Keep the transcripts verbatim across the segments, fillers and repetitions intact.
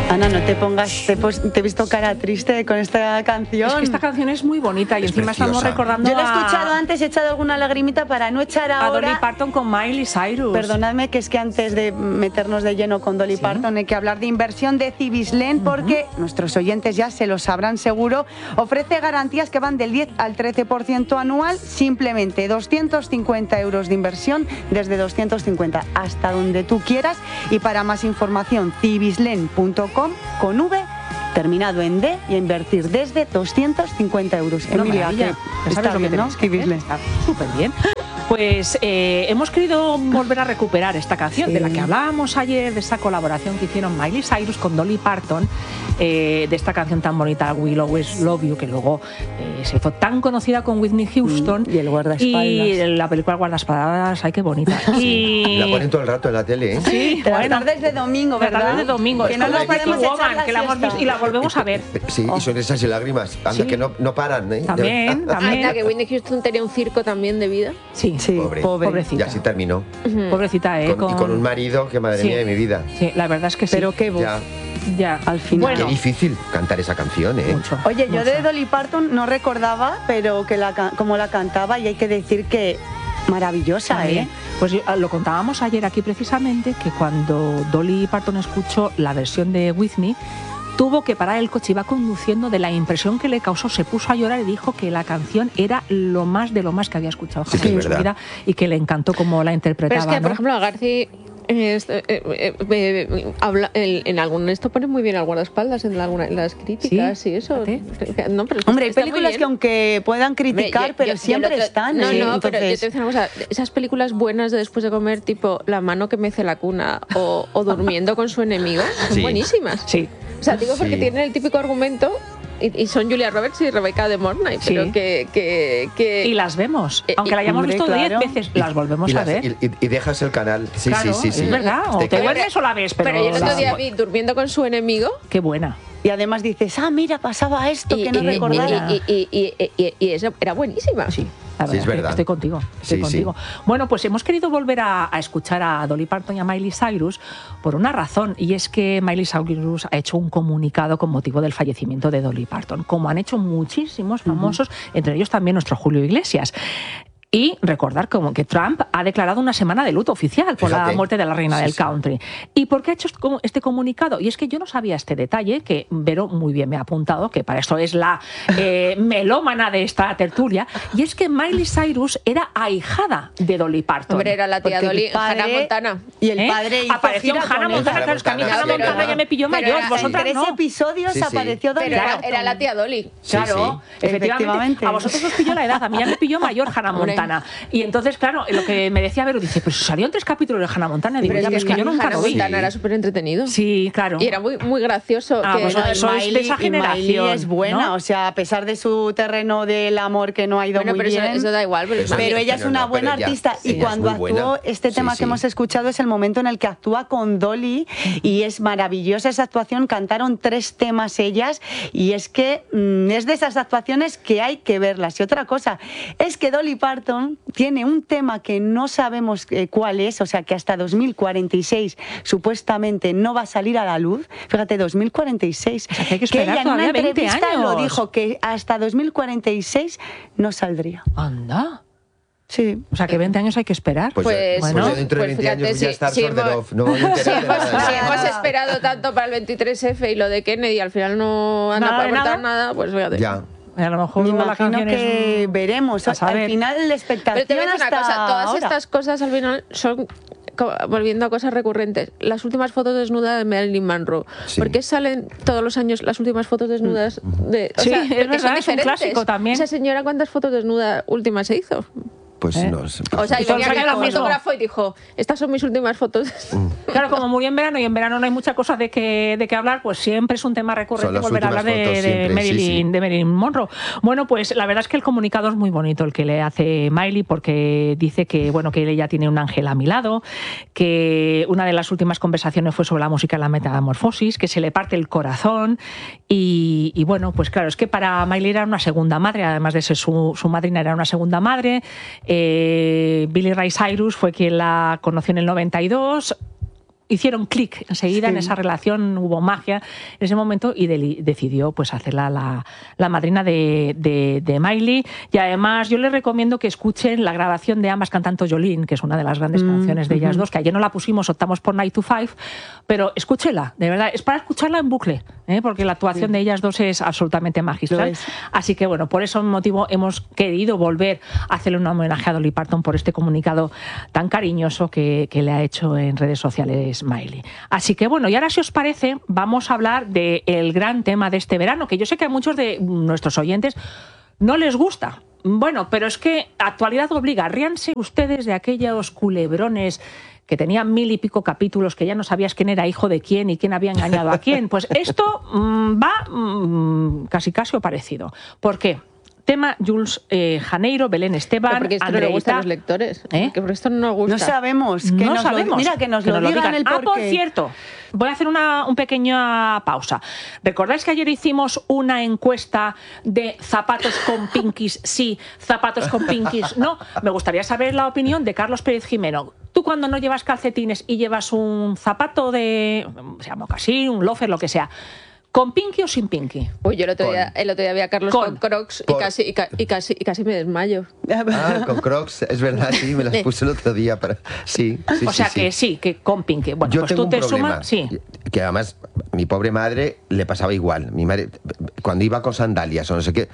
Ana, no te pongas, te, te he visto cara triste con esta canción. Es que esta canción es muy bonita y es encima preciosa. estamos recordando. Yo la he a, escuchado antes, he echado alguna lagrimita para no echar a ahora. Dolly Parton con Miley Cyrus. Perdonadme, que es que antes de meternos de lleno con Dolly ¿Sí? Parton hay que hablar de inversión de Cibislen, porque uh-huh. nuestros oyentes ya se lo sabrán seguro. Ofrece garantías que van del diez al trece por ciento anual, simplemente doscientos cincuenta euros de inversión, desde doscientos cincuenta hasta donde tú quieras. Y para más información, cibislen punto com con V, terminado en D, y a invertir desde doscientos cincuenta euros. No, Emilia, que está lo bien, que ¿no? Cibislen. Está súper bien. Pues eh, hemos querido volver a recuperar esta canción sí. de la que hablábamos ayer, de esa colaboración que hicieron Miley Cyrus con Dolly Parton, eh, de esta canción tan bonita, Will Always Love You, que luego eh, se hizo tan conocida con Whitney Houston. Y el guardaespaldas. Y la película Guardaespaldas, ay, qué bonita. Sí. Y la ponen todo el rato en la tele, ¿eh? Sí, de bueno. las tardes de domingo, ¿verdad? Las tardes de domingo. Que no nos podemos echar la que la hemos visto y la volvemos a ver. Sí, oh. y son esas y lágrimas. Anda, sí. que no, no paran, ¿eh? También, también. Anda, que Whitney Houston tenía un circo también de vida. Sí, sí. Pobre. Pobre. Pobrecita. Y así terminó. Uh-huh. Pobrecita, ¿eh? Con, con... Y con un marido que, madre sí. mía de mi vida. Sí, la verdad es que sí. Pero qué voz. Ya. Ya, al final. Bueno. Qué difícil cantar esa canción, ¿eh? Mucho, Oye, mucho. yo de Dolly Parton no recordaba, pero que la, como la cantaba, y hay que decir que maravillosa, También. ¿eh? Pues lo contábamos ayer aquí precisamente, que cuando Dolly Parton escuchó la versión de Whitney, tuvo que parar el coche, iba conduciendo, de la impresión que le causó, se puso a llorar y dijo que la canción era lo más de lo más que había escuchado sí, en su vida y que le encantó cómo la interpretaba. Pero es que, ¿no? por ejemplo, a Garci eh, eh, eh, eh, habla, el, en algún esto pone muy bien al guardaespaldas en, alguna, en las críticas ¿Sí? y eso. No, pero Hombre, hay películas que aunque puedan criticar, Hombre, yo, pero yo, siempre yo están. No, ¿eh? no, Entonces... pero yo te voy a decir una cosa, esas películas buenas de después de comer, tipo La mano que mece la cuna o, o Durmiendo con su enemigo, son sí. buenísimas. Sí. O sea, digo porque sí. tienen el típico argumento y, y son Julia Roberts y Rebecca de Mornay, sí. pero que, que, que... Y las vemos, eh, aunque la hayamos hombre, visto diez claro. veces, las volvemos y las, a ver. Y, y dejas el canal, sí, claro, sí, sí, sí. Es verdad, o te duermes o la ves, pero... Pero yo el otro la... día vi Durmiendo con su enemigo. Qué buena. Y además dices, ah, mira, pasaba esto, y, que no y, recordaba. Y, y, y, y, y, y eso era buenísima. Sí. La verdad, sí, es verdad. Estoy contigo, estoy sí, contigo. Sí. Bueno, pues hemos querido volver a, a escuchar a Dolly Parton y a Miley Cyrus por una razón, y es que Miley Cyrus ha hecho un comunicado con motivo del fallecimiento de Dolly Parton, como han hecho muchísimos famosos, uh-huh. entre ellos también nuestro Julio Iglesias. Y recordar como que Trump ha declarado una semana de luto oficial por Fíjate. la muerte de la reina sí, del country. Sí. ¿Y por qué ha hecho este comunicado? Y es que yo no sabía este detalle, que Vero muy bien me ha apuntado, que para eso es la eh, melómana de esta tertulia, y es que Miley Cyrus era ahijada de Dolly Parton. Hombre, era la tía Dolly, Hannah Montana. Y el padre ¿Eh? hizo apareció en Hannah Montana, claro, es que a mí Hannah Montana pero, ya me pilló mayor, era, vosotras en no. tres episodios sí, sí. apareció Dolly pero Parton. Era, era la tía Dolly. Claro, sí, sí. Efectivamente, efectivamente. A vosotros os pilló la edad, a mí ya me pilló mayor Hannah Montana. Y entonces Entonces, claro, lo que me decía Vero, dice, pero salió en tres capítulos de Hannah Montana. Digo, pero ya, es pues que, que yo nunca Hannah lo vi. Montana era súper entretenido. Sí, claro. Y era muy, muy gracioso. Ah, que pues era eso es de esa generación. Miley es buena, ¿no? o sea, a pesar de su terreno del amor que no ha ido bueno, muy pero bien. Eso, eso da igual. Pero, pero, pero ella es una no, buena ella, artista. sí, y cuando actuó, buena. este tema sí, que sí. hemos escuchado es el momento en el que actúa con Dolly y es maravillosa esa actuación. Cantaron tres temas ellas y es que mmm, es de esas actuaciones que hay que verlas. Y otra cosa, es que Dolly Parton tiene un tema que no sabemos eh, cuál es, o sea, que hasta dos mil cuarenta y seis supuestamente no va a salir a la luz. Fíjate, dos mil cuarenta y seis. O sea, que hay que esperar que ella en una todavía veinte entrevista años. lo dijo, que hasta dos mil cuarenta y seis no saldría. Anda. Sí. O sea, que veinte años hay que esperar. Pues, pues bueno, pues dentro de veinte pues fíjate, años voy a estar si, sorted si off. No me voy a enterar si de hemos, nada. si hemos esperado tanto para el veintitrés efe y lo de Kennedy y al final no han Nada, aportado nada. nada, pues fíjate. Ya. A lo mejor Me la imagino canción que es... veremos. a Al saber. final la expectación Pero te voy a decir hasta una cosa, todas ahora. estas cosas al final son, co- volviendo a cosas recurrentes, las últimas fotos desnudas de Marilyn Monroe. Sí. ¿Por qué salen todos los años las últimas fotos desnudas? De, o Sí, sea, es porque verdad, son es un diferentes. clásico también. Esa señora, ¿cuántas fotos desnudas últimas se hizo? Pues ¿Eh? no sé. O sea, y Y todos venía salían el lo mismo. fotógrafo y dijo, estas son mis últimas fotos. Claro, como murió en verano y en verano no hay muchas cosas de que, de que hablar, pues siempre es un tema recurrente Son las volver a hablar de, últimas fotos de siempre, Marilyn, sí, sí. de Marilyn Monroe. Bueno, pues la verdad es que el comunicado es muy bonito el que le hace Miley, porque dice que, bueno, que ella tiene un ángel a mi lado, que una de las últimas conversaciones fue sobre la música en la metamorfosis, que se le parte el corazón y, y bueno, pues claro, es que para Miley era una segunda madre, además de ser su, su madrina, era una segunda madre. Eh, Billy Ray Cyrus fue quien la conoció en el noventa y dos. hicieron clic enseguida, sí. en esa relación hubo magia en ese momento y de, decidió pues hacerla la, la madrina de, de, de Miley. Y además yo les recomiendo que escuchen la grabación de ambas cantando Jolene, que es una de las grandes mm, canciones de ellas uh-huh. dos, que ayer no la pusimos, optamos por Night to Five, pero escúchela, de verdad, es para escucharla en bucle, ¿eh? Porque la actuación sí. de ellas dos es absolutamente magistral. Así que bueno, por ese motivo hemos querido volver a hacerle un homenaje a Dolly Parton por este comunicado tan cariñoso que, que le ha hecho en redes sociales Miley. Así que bueno, y ahora si os parece, vamos a hablar del gran tema de este verano, que yo sé que a muchos de nuestros oyentes no les gusta. Bueno, pero es que actualidad obliga. Ríanse ustedes de aquellos culebrones que tenían mil y pico capítulos, que ya no sabías quién era hijo de quién y quién había engañado a quién. Pues esto mmm, va mmm, casi casi o parecido. ¿Por qué? Tema Jules eh, Janeiro, Belén Esteban, pero porque esto Andreita. No le gusta a los lectores. ¿Eh? Que por esto no nos gusta. No sabemos. Que no nos sabemos. Lo, mira, que nos que lo, nos digan, lo digan el Ah, por porqué. cierto, voy a hacer una un pequeña pausa. ¿Recordáis que ayer hicimos una encuesta de zapatos con pinkies sí, zapatos con pinkies no? Me gustaría saber la opinión de Carlos Pérez Jimeno. Tú cuando no llevas calcetines y llevas un zapato de, o sea, mocasín, un loafer, lo que sea, ¿con pinky o sin pinky? Pues yo el otro, día, el otro día vi a Carlos con, con Crocs y por... casi, y, ca, y, casi, y casi me desmayo. Ah, con Crocs, es verdad, sí, me las puse el otro día. Para... Sí, sí, o sea sí, que sí. sí, que con pinky. Bueno, yo pues tengo tú te un problema, sumas, sí. Que además mi pobre madre le pasaba igual. Mi madre, cuando iba con sandalias o no sé qué,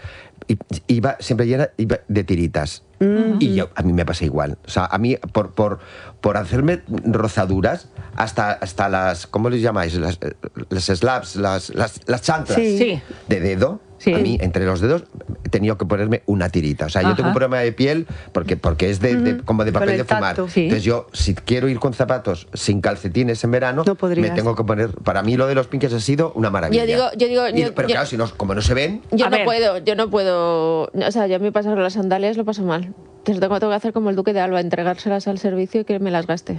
iba siempre llena iba de tiritas. Uh-huh. Y yo, a mí me pasa igual. O sea, a mí, por, por, por hacerme rozaduras, hasta, hasta las, ¿cómo les llamáis? Las, las slabs, las, las, las chanclas sí. de dedo. Sí. A mí, entre los dedos, he tenido que ponerme una tirita. O sea, Ajá. yo tengo un problema de piel porque, porque es de, de, como de papel de fumar. Tacto, sí. Entonces yo, si quiero ir con zapatos sin calcetines en verano, no me tengo que poner... Para mí lo de los pinkies ha sido una maravilla. Yo digo... Yo digo y, yo, pero yo, claro, si no, como no se ven... Yo no ver. puedo, yo no puedo... O sea, yo a mí pasar las sandalias lo paso mal. Entonces tengo, tengo que hacer como el Duque de Alba, entregárselas al servicio y que me las gaste.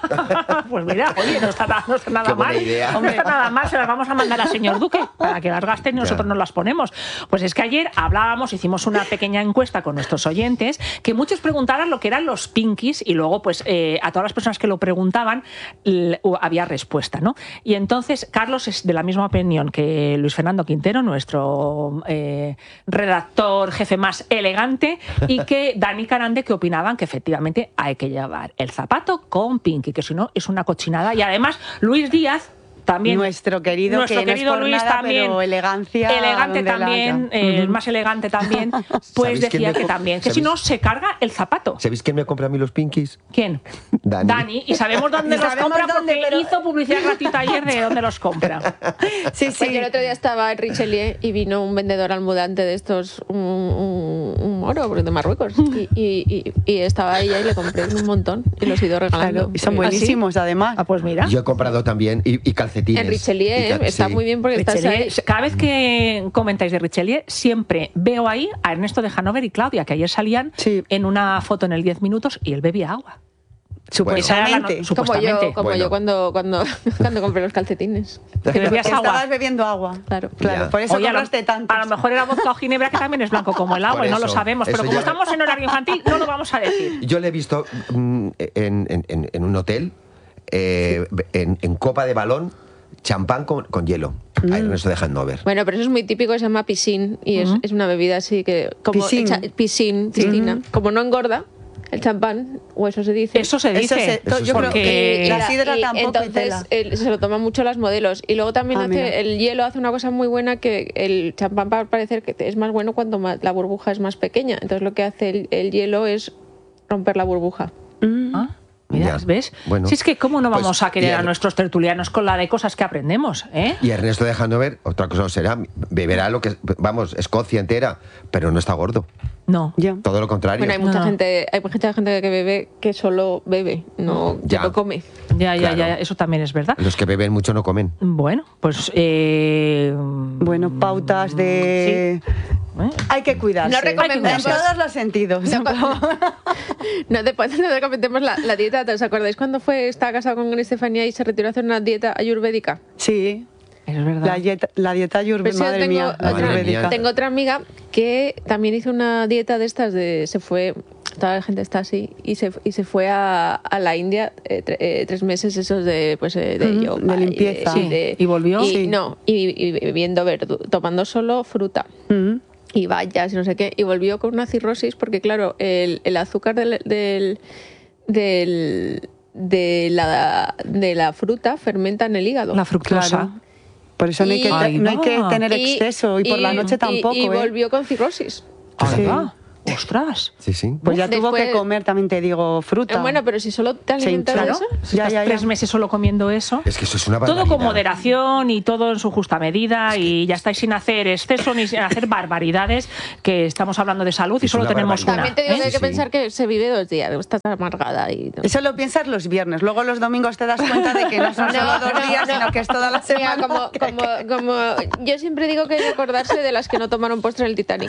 Pues mira, oye, no está, no está nada mal. Idea. Hombre, no está nada mal, se las vamos a mandar al señor Duque para que las gasten y nosotros nos las ponemos. Pues es que ayer hablábamos, hicimos una pequeña encuesta con nuestros oyentes, que muchos preguntaban lo que eran los pinkies y luego pues eh, a todas las personas que lo preguntaban l- había respuesta, ¿no? Y entonces Carlos es de la misma opinión que Luis Fernando Quintero, nuestro eh, redactor jefe más elegante, y que Dani Carande, que opinaban que efectivamente hay que llevar el zapato con pinky, que si no es una cochinada. Y además Luis Díaz también, nuestro querido, nuestro que querido no es por Luis nada, también, pero elegancia, elegante también, eh, el más elegante también, pues decía que también, que si no se carga el zapato. ¿Sabéis quién me compra a mí los pinkies? ¿Quién? Dani. Dani, y sabemos dónde y los sabemos compra dónde, porque pero... hizo publicidad gratuita ayer de dónde los compra. Sí, sí. Pues yo el otro día estaba en Richelieu y vino un vendedor ambulante de estos, un, un, un moro de Marruecos, y, y, y, y estaba ahí y le compré un montón y los he ido regalando. Claro, y son buenísimos, ¿Ah, sí? además. Ah, pues mira. Yo he comprado también y, y calcetines. En Richelieu. Eh, está sí. muy bien porque Richelieu, estás ahí. Cada vez que comentáis de Richelieu, siempre veo ahí a Ernesto de Hanover y Claudia, que ayer salían sí. en una foto en el diez minutos y él bebía agua. Supuestamente. Bueno, supuestamente. Como yo, como bueno. yo cuando, cuando, cuando compré los calcetines. Que bebías agua. Estabas bebiendo agua. Claro. Claro, por eso Oye, compraste tanto. A lo mejor era vodka o ginebra, que también es blanco como el agua por y no eso, lo sabemos. Pero como ya... estamos en horario infantil, no lo vamos a decir. Yo le he visto mm, en, en, en un hotel, eh, en, en copa de balón, champán con, con hielo. Mm. Ahí no se dejan no ver. Bueno, pero eso es muy típico, se llama piscine y es, mm. es una bebida así que... Como piscine. Piscine, piscina. Mm. Como no engorda, el champán, o eso se dice. Eso se dice. Eso se, eso yo creo que la sidra tampoco. Entonces el, se lo toman mucho las modelos. Y luego también ah, hace mira. el hielo hace una cosa muy buena, que el champán va a parecer que es más bueno cuando más, la burbuja es más pequeña. Entonces lo que hace el, el hielo es romper la burbuja. Mm. ¿Ah? Mira, ¿ves? Bueno, si es que cómo no vamos pues, a querer a nuestros tertulianos con la de cosas que aprendemos, ¿eh? Y Ernesto de Hanover, otra cosa no será, beberá lo que, vamos, Escocia entera, pero no está gordo. No. Ya. Todo lo contrario. Bueno, hay mucha no. gente, hay mucha gente que bebe que solo bebe, no, ya. no come. Ya, ya, claro. ya, eso también es verdad. Los que beben mucho no comen. Bueno, pues... Eh... Bueno, pautas de... Sí. ¿Eh? Hay que cuidarse. No recomendamos. En todos los sentidos. No, no, después no recomendemos la, la dieta. ¿Os acordáis cuando fue, estaba casado con Estefanía y se retiró a hacer una dieta ayurvédica? Sí. Es verdad. La dieta, la dieta ayurvédica. Pues madre, tengo, mía, otra, ayurvédica. Tengo otra amiga que también hizo una dieta de estas de... Se fue... toda la gente está así, y se, y se fue a, a la India eh, tre, eh, tres meses esos de, pues, eh, de mm, yoga. De limpieza. Y, de, de, ¿Y volvió? Y, Sí. No, y, y bebiendo verdu, tomando solo fruta. Mm. Y bayas y no sé qué, y volvió con una cirrosis porque, claro, el, el azúcar del, del, del, de, la, de la fruta fermenta en el hígado. La fructosa. Claro. Por eso no hay que, Ay, no hay que va. tener exceso y, por la noche tampoco. Y, y ¿eh? volvió con cirrosis. Ahí Sí. va. ¡Ostras! Sí, sí. Pues ya tuvo Después- que comer, también te digo, fruta. Eh, Bueno, pero si solo te Se alimentas de hinchó. eso. Si Ya, estás ya, ya. tres meses solo comiendo eso. Es que eso es una barbaridad. Todo con moderación y todo en su justa medida, y ya estáis sin hacer exceso ni sin hacer barbaridades, que estamos hablando de salud y Es solo una tenemos una. barbaridad. También te digo ¿eh? que hay que Sí, sí. pensar que se vive dos días, estás amargada y todo. Eso lo piensas los viernes, luego los domingos te das cuenta de que no son solo dos no, días, no. sino que es toda la Mira, semana. como, como, como yo siempre digo que hay que acordarse de las que no tomaron postre en el Titanic.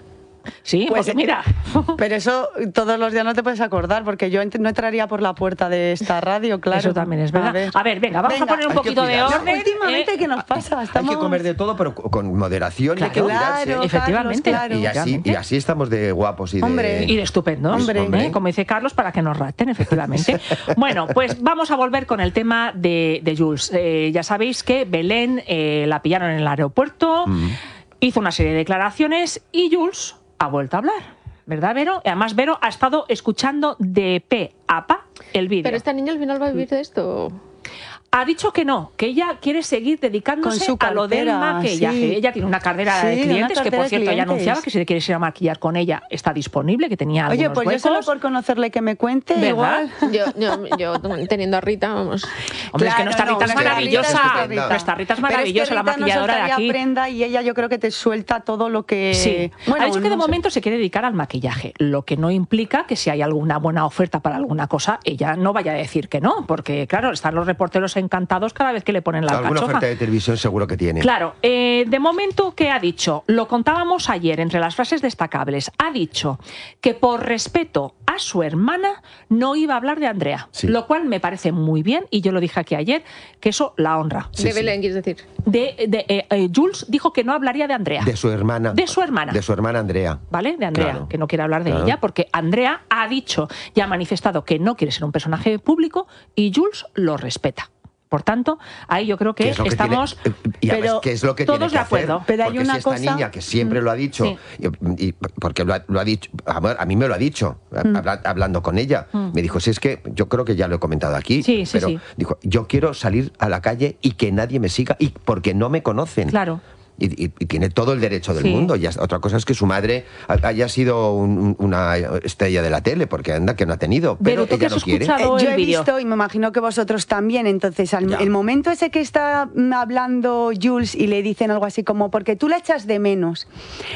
Sí, Pues, porque mira. Pero eso todos los días no te puedes acordar, porque yo ent- no entraría por la puerta de esta radio, claro. Eso también es verdad. A ver, A ver, venga, vamos a Venga. poner un Hay que poquito de cuidarse. orden. Últimamente, ¿eh? ¿qué nos pasa? Hay Estamos... que comer de todo, pero con moderación y hay que Claro. cuidarse. Claro, Efectivamente. Carlos, claro. Y así, Efectivamente. y así estamos de guapos y de... Hombre. Y de estupendo, Hombre. ¿eh? Como dice Carlos, para que nos raten, efectivamente. Bueno, pues vamos a volver con el tema de, de Jules. Eh, ya sabéis que Belén eh, la pillaron en el aeropuerto, Mm. hizo una serie de declaraciones y Jules ha vuelto a hablar. ¿Verdad, Vero? Y además, Vero ha estado escuchando de pe a pa el vídeo. Pero esta niña al final va a vivir de esto. Ha dicho que no, que ella quiere seguir dedicándose Con su a lo del cartera, maquillaje. sí. Ella tiene una cartera Sí, de una clientes, que cartera por de cierto ella clientes. anunciaba que si te quieres ir a maquillar con ella está disponible, que tenía Oye, algunos pues yo huecos. solo por conocerle que me cuente, ¿Verdad? igual. Yo, yo, yo teniendo a Rita, vamos. Hombre, es que Claro, nuestra no, Rita es nuestra maravillosa. Rita es estupenda. Nuestra Rita es Pero maravillosa, es que la Rita no maquilladora de soltaría aquí. prenda y ella yo creo que te suelta todo lo que... Sí, Bueno, ha dicho que de no sé. momento se quiere dedicar al maquillaje, lo que no implica que si hay alguna buena oferta para alguna cosa, ella no vaya a decir que no, porque claro, están los reporteros encantados cada vez que le ponen la Alguna alcachofa. oferta de televisión seguro que tiene. Claro, eh, de momento, ¿qué ha dicho? Lo contábamos ayer entre las frases destacables. Ha dicho que por respeto a su hermana no iba a hablar de Andrea, Sí. lo cual me parece muy bien y yo lo dije aquí ayer, que eso la honra. Sí, de sí. Belén, quieres decir. De, de- eh, eh, Jules dijo que no hablaría de Andrea. De su hermana. De su hermana. De su hermana Andrea. ¿Vale? De Andrea, Claro. que no quiere hablar de Claro. ella, porque Andrea ha dicho y ha manifestado que no quiere ser un personaje público y Jules lo respeta. Por tanto, ahí yo creo que, Que es lo que estamos tiene- y además, pero ¿qué es lo que todos tiene que de acuerdo. hacer? Pero hay Porque una si esta cosa- niña que siempre lo ha dicho, Sí. y, y porque lo ha, lo ha dicho, a, ver, a mí me lo ha dicho, habla- hablando con ella, me dijo, si es que yo creo que ya lo he comentado aquí, Sí, sí, pero sí. dijo, yo quiero salir a la calle y que nadie me siga, y porque no me conocen. Claro. Y, y- y tiene todo el derecho del Sí. mundo. Y hasta- otra cosa es que su madre ha- haya sido un- un- una estrella de la tele, porque anda que no ha tenido, pero Vero, ¿tú ella qué has no quiere. escuchado? Eh, yo el he vídeo. visto, y me imagino que vosotros también, entonces, al, Ya. el momento ese que está mm, hablando Jules y le dicen algo así como, porque tú la echas de menos.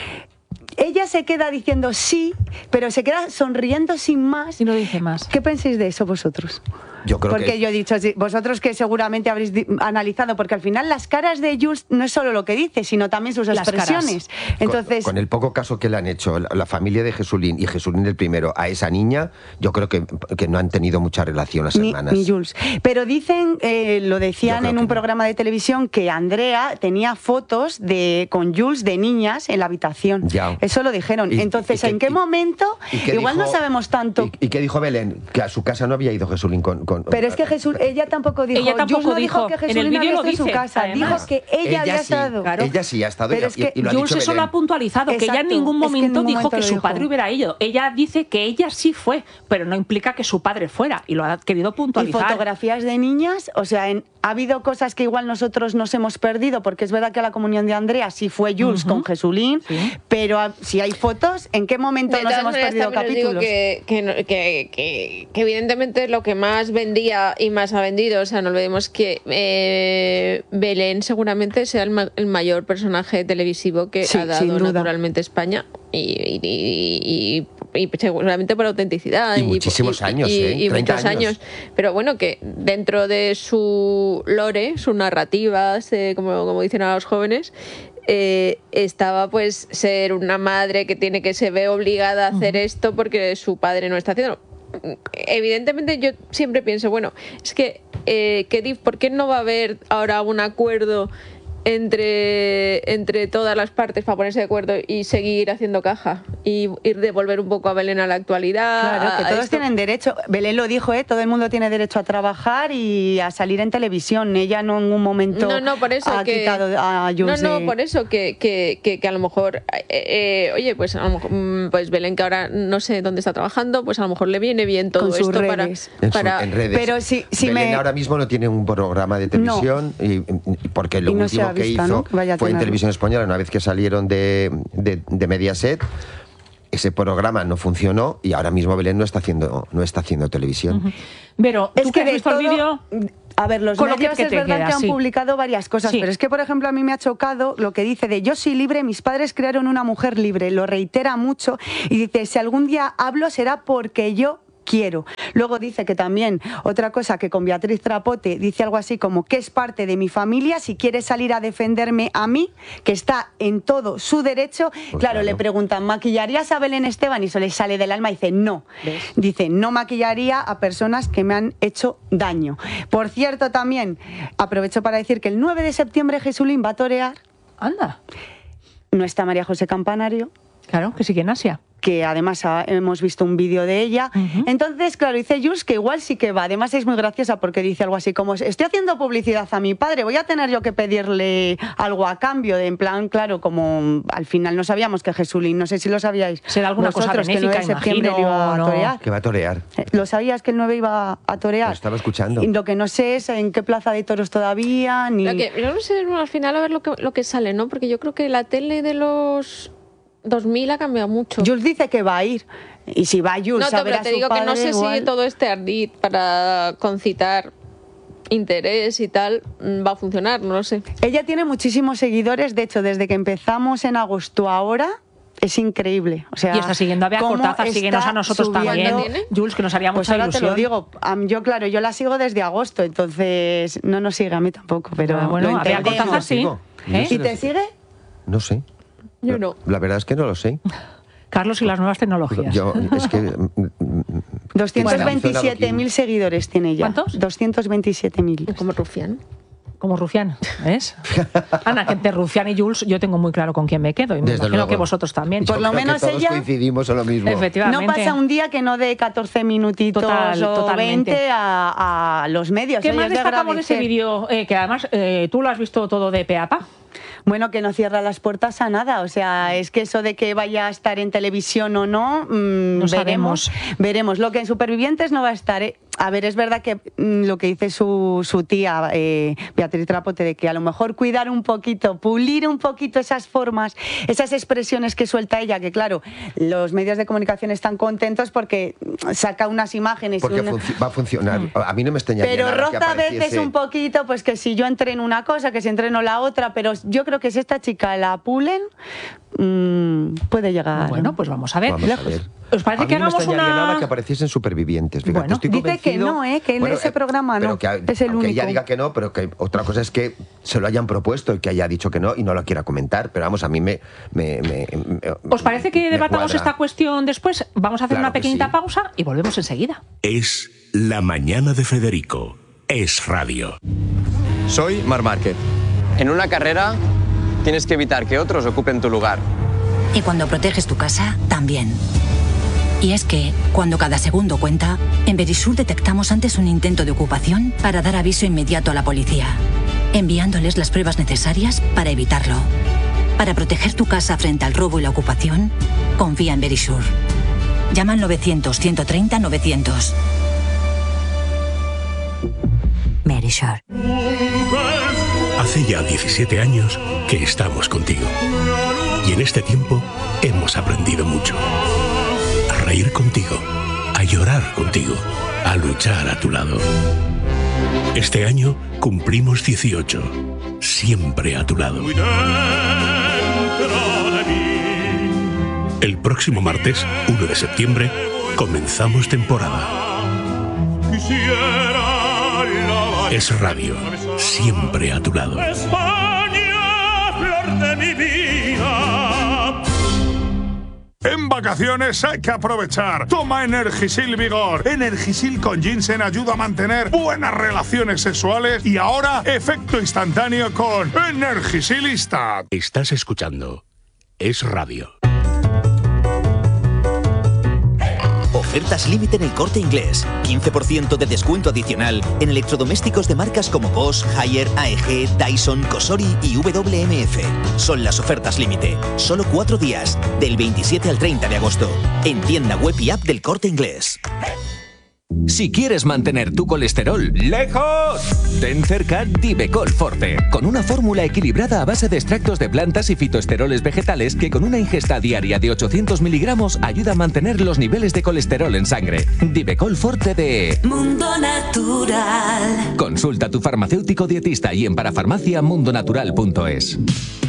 Ella se queda diciendo sí, pero se queda sonriendo sin más. Y no dice más. ¿Qué pensáis de eso vosotros? Yo creo Porque que... yo he dicho, sí, vosotros que seguramente habréis di- analizado, porque al final las caras de Jules no es solo lo que dice, sino también sus Las expresiones. caras. Entonces, Con, con el poco caso que le han hecho la, la familia de Jesulín y Jesulín el primero a esa niña, yo creo que, que no han tenido mucha relación las ni, hermanas. ni Jules. Pero dicen, eh, lo Yo decían creo en que un no. programa de televisión, que Andrea tenía fotos de con Jules de niñas en la habitación. Ya. Eso lo dijeron. Y- Entonces, y que- ¿en qué y- momento? ¿Y qué Igual dijo- no sabemos tanto. ¿Y, y qué dijo Belén? Que a su casa no había ido Jesulín con... con- Pero es que Jesús, ella tampoco dijo, Ella tampoco Jules no dijo, que en el Jesús vídeo había lo estado en su dice, casa, además. dijo que ella, había sí, estado. Claro. Ella sí ha estado Pero y, es que y lo ha Jules dicho eso lo Belén. ha puntualizado, que ella en Exacto, ningún es que en momento ningún dijo momento que lo su dijo. padre hubiera ido. Ella dice que ella sí fue, pero no implica que su padre fuera, y lo ha querido Y puntualizar. fotografías de niñas, o sea, en- ha habido cosas que igual nosotros nos hemos perdido, porque es verdad que a la comunión de Andrea sí fue Jules Ujú. con Jesulín, Sí. pero ah, si hay fotos, ¿en qué momento De nos todas hemos maneras, perdido también os digo capítulos? que, que, no- que, que- que evidentemente lo que más vendía y más ha vendido, o sea, no olvidemos que eh, Belén seguramente sea el, ma- el mayor personaje televisivo que Sí, ha sin dado duda. naturalmente España, y, y- y- y- y seguramente por autenticidad. Y muchísimos años, y, ¿eh? y treinta muchos años. Pero bueno, que dentro de su lore, su narrativa, se- como, como dicen a los jóvenes, eh, estaba pues ser una madre que tiene que se ve obligada a hacer esto porque su padre no está haciendo. Evidentemente yo siempre pienso, bueno, es que, eh, que dif- ¿por qué no va a haber ahora un acuerdo entre, entre todas las partes para ponerse de acuerdo y seguir haciendo caja y ir devolver un poco a Belén a la actualidad. Claro, que todos esto. tienen derecho, Belén lo dijo, ¿eh? Todo el mundo tiene derecho a trabajar y a salir en televisión. Ella no en un momento no, no, por eso ha que, quitado a Jules. No, no, de... por eso que, que, que, que a lo mejor, eh, eh, oye, pues a lo mejor, pues Belén, que ahora no sé dónde está trabajando, pues a lo mejor le viene bien todo Con sus esto redes. para... En, su- para en redes. Pero si- si Belén me- ahora mismo no tiene un programa de televisión y, y porque lo Y no se último ha que visto, hizo ¿no? Que vaya a fue en tenerlo. Televisión Española, una vez que salieron de, de, de Mediaset. Ese programa no funcionó y ahora mismo Belén no está haciendo, no está haciendo televisión. Uh-huh. Pero, ¿tú Es que que has de visto todo, el vídeo? a ver, los con lo que- medios que es te verdad queda, que han sí. publicado varias cosas, Sí. pero es que, por ejemplo, a mí me ha chocado lo que dice de yo soy libre, mis padres crearon una mujer libre, lo reitera mucho y dice, si algún día hablo será porque yo quiero. Luego dice que también, otra cosa que con Beatriz Trapote dice algo así como que es parte de mi familia, si quiere salir a defenderme a mí, que está en todo su derecho. Pues claro, claro. le preguntan, ¿maquillarías a Belén Esteban? Y eso le sale del alma y dice, no. ¿Ves? Dice, no maquillaría a personas que me han hecho daño. Por cierto, también aprovecho para decir que el nueve de septiembre Jesulín va a torear. Anda. No está María José Campanario, Claro, que sigue en Asia. que además ha- hemos visto un vídeo de ella. Ujú. Entonces, claro, dice Jules que igual sí que va. Además es muy graciosa porque dice algo así como, estoy haciendo publicidad a mi padre, voy a tener yo que pedirle algo a cambio. De, en plan, claro, como al final no sabíamos que Jesulín, no sé si lo sabíais. Será alguna cosa vosotros, que el nueve de benéfica, septiembre imagino, iba a no. torear. Que va a torear. Eh, ¿Lo sabías que el nueve iba a torear? Lo estaba escuchando. Y lo que no sé es en qué plaza de toros todavía, ni... Lo que, yo no sé, al final a ver lo que, lo que sale, ¿no? Porque yo creo que la tele de los dos mil ha cambiado mucho. Jules dice que va a ir. Y si va Jules no, a ver pero a te su digo que no padre, sé igual- si todo este ardid para concitar interés y tal mm, va a funcionar, no lo sé. Ella tiene muchísimos seguidores, de hecho, desde que empezamos en agosto a ahora, es increíble. O sea, Y está siguiendo a Bea cómo Cortázar, está síguenos a nosotros subiendo- también. ¿Cuánto tiene? Jules, que nos haría Pues mucha ahora ilusión. te lo digo, am- yo claro, yo la sigo desde agosto, entonces no nos sigue a mí tampoco, pero Ah, bueno, lo a Bea entendemos. Cortázar sí. Sigo. Yo ¿Eh? sé ¿Y lo te sé. sigue? No sé. Yo no. La verdad es que no lo sé. Carlos y las nuevas tecnologías. Yo, es que... mm, mm, doscientos veintisiete mil seguidores tiene ya. ¿Cuántos? doscientos veintisiete mil. Como Rufián. Como Rufián, ¿ves? Ana, que entre Rufián y Jules yo tengo muy claro con quién me quedo y me Desde imagino luego. que vosotros también. yo Por lo creo que menos todos ella- coincidimos en lo mismo. Efectivamente. No pasa un día que no dé catorce minutitos Total, o totalmente. veinte a, a los medios. ¿Qué Oye, más es de destacamos de ese agradecer. vídeo? Eh, que además eh, tú lo has visto todo de pe a pa. Bueno, que no cierra las puertas a nada. O sea, es que eso de que vaya a estar en televisión o no, mm, No veremos. sabemos. Veremos. Lo que en Supervivientes no va a estar. ¿eh? A ver, es verdad que mm, lo que dice su, su tía, eh, Beatriz Trapote, de que a lo mejor cuidar un poquito, pulir un poquito esas formas, esas expresiones que suelta ella, que claro, los medios de comunicación están contentos porque saca unas imágenes. y Porque una- funci- va a funcionar. A mí no me extrañaría pero nada que roza a veces apareciese- un poquito, pues que si yo entreno una cosa, que si entreno la otra, pero yo creo que si esta chica la pulen, mmm, puede llegar. Bueno, pues vamos a ver. Vamos a ver. ¿Os parece A mí que no me hagamos extrañaría una...? nada que apareciesen Supervivientes. Fíjate, Bueno, estoy dice que convencido- no, ¿eh? Que en ese programa pero no. que, Es el aunque ella único. diga que no, pero que otra cosa es que se lo hayan propuesto y que haya dicho que no y no lo quiera comentar. Pero vamos, a mí me... me- me- me- ¿Os parece que me debatamos cuadra. esta cuestión después? Vamos a hacer Claro una que pequeñita sí. pausa y volvemos enseguida. Es La Mañana de Federico. Es radio. Soy Marc Márquez. En una carrera tienes que evitar que otros ocupen tu lugar. Y cuando proteges tu casa, también. Y es que, cuando cada segundo cuenta, en Verisur detectamos antes un intento de ocupación para dar aviso inmediato a la policía, enviándoles las pruebas necesarias para evitarlo. Para proteger tu casa frente al robo y la ocupación, confía en Verisur. Llama al novecientos, ciento treinta, novecientos. Verisur. Hace ya diecisiete años que estamos contigo. Y en este tiempo hemos aprendido mucho. A reír contigo, a llorar contigo, a luchar a tu lado. Este año cumplimos dieciocho, siempre a tu lado. El próximo martes, uno de septiembre, comenzamos temporada. Es radio, siempre a tu lado. En vacaciones vacaciones hay que aprovechar. Toma Energisil Vigor. Energisil con ginseng ayuda a mantener buenas relaciones sexuales y ahora efecto instantáneo con Energisilista. Estás escuchando Es Radio. Ofertas límite en El Corte Inglés. quince por ciento de descuento adicional en electrodomésticos de marcas como Bosch, Haier, A E G, Dyson, Cosori y W M F. Son las ofertas límite. Solo cuatro días, del veintisiete al treinta de agosto. En tienda web y app del Corte Inglés. Si quieres mantener tu colesterol lejos, ten cerca Divecol Forte, con una fórmula equilibrada a base de extractos de plantas y fitoesteroles vegetales que con una ingesta diaria de ochocientos miligramos ayuda a mantener los niveles de colesterol en sangre. Divecol Forte de Mundo Natural. Consulta a tu farmacéutico dietista y en parafarmacia mundonatural punto es.